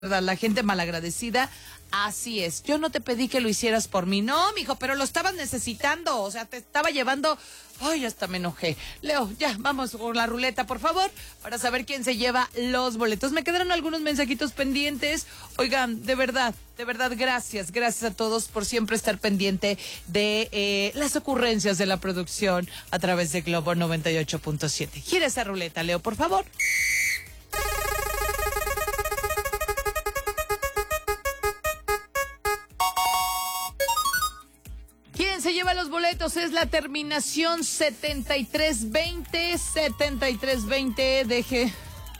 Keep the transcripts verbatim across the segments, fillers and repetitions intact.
La gente malagradecida, así es. Yo no te pedí que lo hicieras por mí, no, mijo, pero lo estabas necesitando, o sea, te estaba llevando. Ay, hasta me enojé. Leo, ya, vamos por la ruleta, por favor, para saber quién se lleva los boletos. Me quedaron algunos mensajitos pendientes. Oigan, de verdad, de verdad, gracias, gracias a todos por siempre estar pendiente de eh, las ocurrencias de la producción a través de Globo noventa y ocho punto siete. Gira esa ruleta, Leo, por favor. ¿Quién se lleva los boletos? Es la terminación setenta y tres veinte, setenta y tres veinte, deje.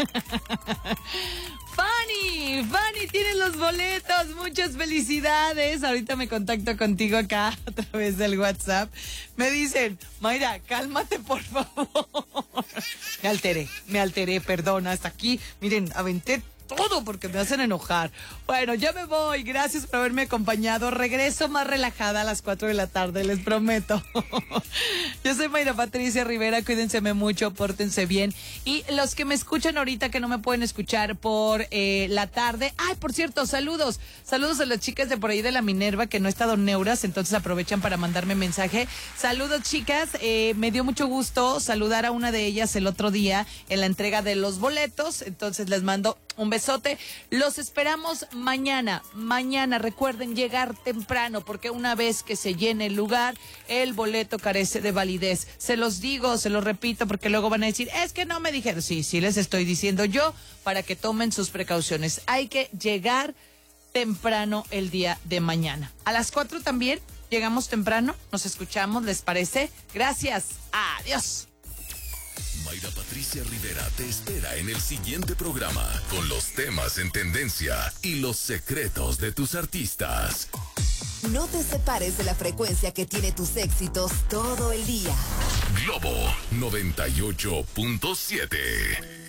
Fanny, Fanny tiene los boletos, muchas felicidades. Ahorita me contacto contigo acá a través del WhatsApp. Me dicen, Mayra, cálmate por favor. Me alteré, me alteré, perdón, hasta aquí, miren, aventé todo porque me hacen enojar. Bueno, ya me voy. Gracias por haberme acompañado. Regreso más relajada a las cuatro de la tarde, les prometo. Yo soy Mayra Patricia Rivera. Cuídense mucho, pórtense bien. Y los que me escuchan ahorita que no me pueden escuchar por eh, la tarde. Ay, por cierto, saludos. Saludos a las chicas de por ahí de la Minerva que no he estado neuras, entonces aprovechan para mandarme mensaje. Saludos, chicas. Eh, me dio mucho gusto saludar a una de ellas el otro día en la entrega de los boletos. Entonces les mando un besote. Los esperamos mañana. Mañana recuerden llegar temprano porque una vez que se llene el lugar, el boleto carece de validez. Se los digo, se los repito porque luego van a decir, es que no me dijeron. Sí, sí les estoy diciendo yo para que tomen sus precauciones. Hay que llegar temprano el día de mañana. A las cuatro también llegamos temprano. Nos escuchamos, ¿les parece? Gracias. Adiós. Mayra Patricia Rivera te espera en el siguiente programa con los temas en tendencia y los secretos de tus artistas. No te separes de la frecuencia que tiene tus éxitos todo el día. Globo noventa y ocho punto siete.